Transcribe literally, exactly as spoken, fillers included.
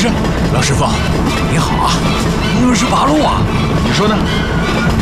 师，老师傅，你好啊！ 你们是八路啊？ 你说呢？